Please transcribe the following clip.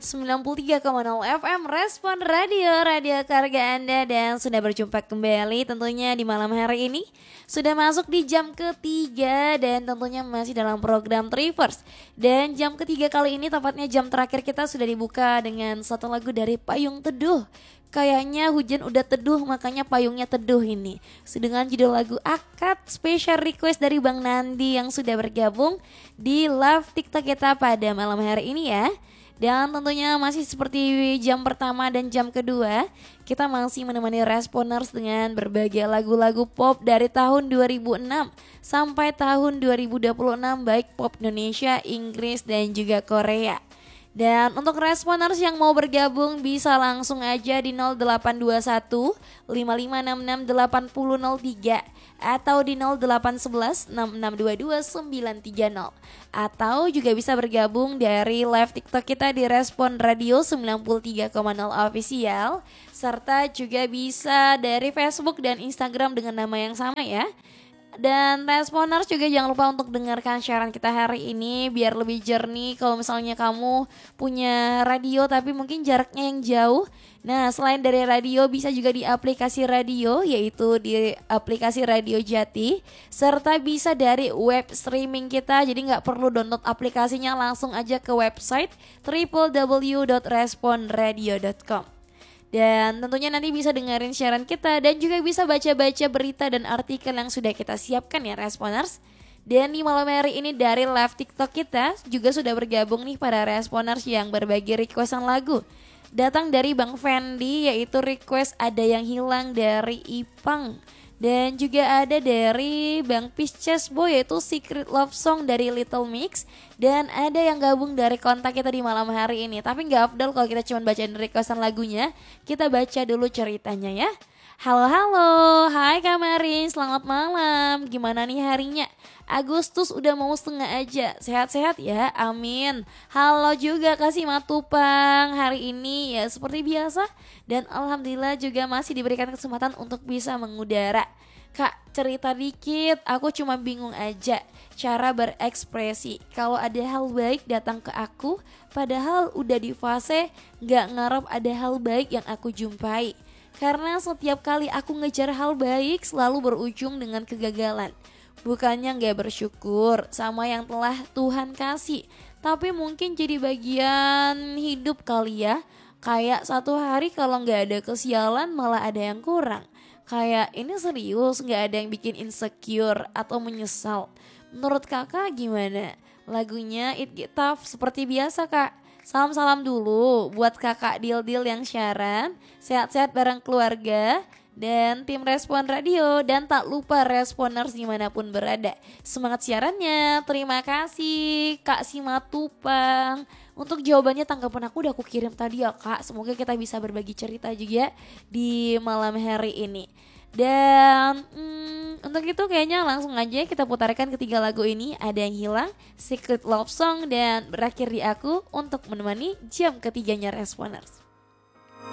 93,0 FM Respon Radio, radio karga Anda. Dan sudah berjumpa kembali tentunya di malam hari ini. Sudah masuk di jam ketiga dan tentunya masih dalam program Trivers. Dan jam ketiga kali ini tepatnya jam terakhir kita sudah dibuka dengan satu lagu dari Payung Teduh. Kayaknya hujan udah teduh makanya payungnya teduh ini. Dengan judul lagu Akad, special request dari Bang Nandi yang sudah bergabung di live TikTok kita pada malam hari ini ya. Dan tentunya masih seperti jam pertama dan jam kedua, kita masih menemani Responers dengan berbagai lagu-lagu pop dari tahun 2006 sampai tahun 2026, baik pop Indonesia, Inggris dan juga Korea. Dan untuk Responers yang mau bergabung bisa langsung aja di 0821 5566 8003 atau di 0811 6622 930, atau juga bisa bergabung dari live TikTok kita di Respon Radio 93,0 official, serta juga bisa dari Facebook dan Instagram dengan nama yang sama ya. Dan Responers juga jangan lupa untuk dengarkan siaran kita hari ini biar lebih jernih. Kalau misalnya kamu punya radio tapi mungkin jaraknya yang jauh, nah selain dari radio bisa juga di aplikasi radio, yaitu di aplikasi Radio Jati, serta bisa dari web streaming kita. Jadi gak perlu download aplikasinya, langsung aja ke website www.responradio.com. Dan tentunya nanti bisa dengerin siaran kita dan juga bisa baca-baca berita dan artikel yang sudah kita siapkan ya Responers. Dan di malam hari ini dari live TikTok kita juga sudah bergabung nih para Responers yang berbagi requestan lagu. Datang dari Bang Fendi, yaitu request Ada Yang Hilang dari Ipang. Dan juga ada dari Bang Pisces Boy, yaitu Secret Love Song dari Little Mix. Dan ada yang gabung dari kontak kita di malam hari ini. Tapi gak afdal kalau kita cuma bacain requestan lagunya, kita baca dulu ceritanya ya. Halo, hai Kak Marin, selamat malam. Gimana nih harinya? Agustus udah mau setengah aja, sehat-sehat ya, amin. Halo juga Kasih Matupang, hari ini ya seperti biasa. Dan alhamdulillah juga masih diberikan kesempatan untuk bisa mengudara. Kak, cerita dikit, aku cuma bingung aja cara berekspresi. Kalau ada hal baik datang ke aku, padahal udah di fase gak ngarep ada hal baik yang aku jumpai. Karena setiap kali aku ngejar hal baik selalu berujung dengan kegagalan. Bukannya gak bersyukur sama yang telah Tuhan kasih, tapi mungkin jadi bagian hidup kali ya. Kayak satu hari kalau gak ada kesialan malah ada yang kurang. Kayak ini serius gak ada yang bikin insecure atau menyesal. Menurut kakak gimana? Lagunya It Get Tough seperti biasa kak. Salam-salam dulu buat kakak Dil-Dil yang siaran. Sehat-sehat bareng keluarga dan tim Respon Radio. Dan tak lupa Responers dimanapun berada, semangat siarannya. Terima kasih Kak Simatupang. Untuk jawabannya tanggapan aku udah aku kirim tadi ya kak. Semoga kita bisa berbagi cerita juga di malam hari ini. Dan untuk itu kayaknya langsung aja kita putarkan ketiga lagu ini. Ada Yang Hilang, Secret Love Song, dan Berakhir di Aku untuk menemani jam ketiganya Responers.